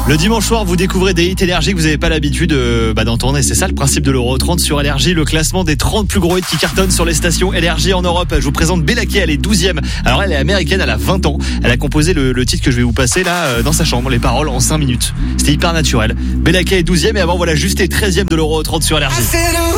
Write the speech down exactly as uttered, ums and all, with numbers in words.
Le dimanche soir, vous découvrez des hits énergie que vous n'avez pas l'habitude euh, bah, d'entendre. Et c'est ça le principe de l'Euro trente sur Énergie, le classement des trente plus gros hits qui cartonnent sur les stations Énergie en Europe. Je vous présente Bella K, elle est douzième. Alors elle est américaine, elle a vingt ans. Elle a composé le, le titre que je vais vous passer là euh, dans sa chambre, les paroles en cinq minutes. C'était hyper naturel. Bella K est douzième et avant voilà, juste et treizième de l'Euro trente sur Énergie.